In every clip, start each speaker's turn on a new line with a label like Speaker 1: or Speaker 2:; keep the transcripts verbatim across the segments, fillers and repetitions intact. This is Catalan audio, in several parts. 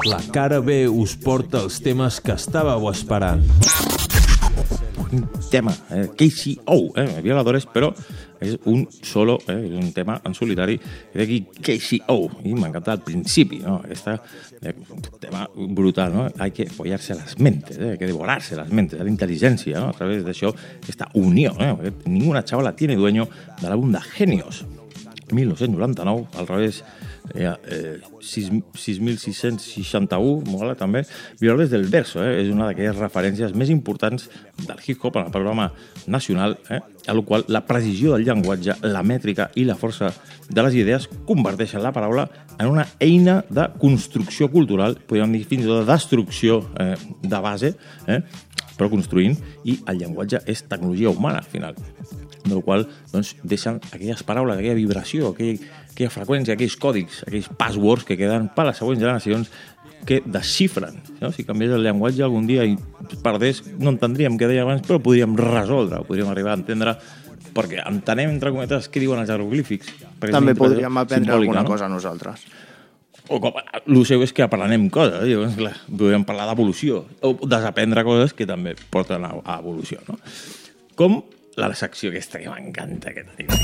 Speaker 1: La cara B us porta els temes que estàveu esperant.
Speaker 2: Un tema, eh, K C O, eh, Violadores, però és un solo, eh, és un tema en solitari d'aquí K C O, i m'encanta al principi, no? Este eh, tema brutal, no? Hay que follarse las mentes, eh? Hay que devorarse las mentes, la inteligencia, ¿no? A través d'això, esta unió, eh? Ninguna chavala tiene dueño de l'àlbum de Genios, mil nou-cents noranta-nou, al revés, eh, eh, sis mil sis-cents seixanta-u, mola també. Violadores del Verso, eh? És una d'aquelles referències més importants del hip-hop en el programa nacional, eh? a la qual la precisió del llenguatge, la mètrica i la força de les idees converteixen la paraula en una eina de construcció cultural, podríem dir fins i tot de destrucció eh, de base, eh? però construint, i el llenguatge és tecnologia humana, al final. Del qual doncs, deixen aquelles paraules, aquella vibració, aquell, aquella freqüència, aquells còdics, aquells passwords que queden per les següents generacions que desxifren. No? Si canviés el llenguatge algun dia i perdés, no entendríem què deia abans, però podríem resoldre, podríem arribar a entendre, perquè entenem, entre cometes, què diuen els jeroglífics.
Speaker 3: També podríem aprendre alguna no? cosa nosaltres.
Speaker 2: O com, el seu és que aprenem coses, llavors, clar, podríem parlar d'evolució, o desaprendre coses que també porten a, a evolució. No? Com la secció aquesta que m'encanta, aquesta tia.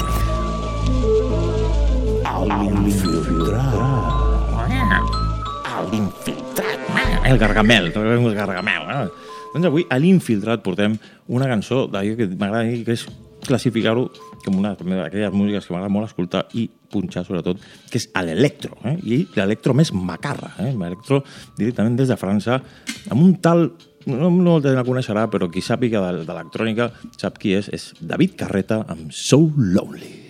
Speaker 2: L'infiltrat. L'infiltrat. El gargamel, el gargamel. Eh? Doncs avui a l'Infiltrat portem una cançó d'allò que m'agrada dir, que és classificar-ho com una d'aquelles músiques que m'agrada molt escoltar i punxar, sobretot, que és l'electro. Eh? I l'electro més macarra. Eh? L'electro directament des de França, amb un tal... No, no el la coneixerà, però qui sàpiga d'electrònica sap qui és. És David Carreta amb So Lonely.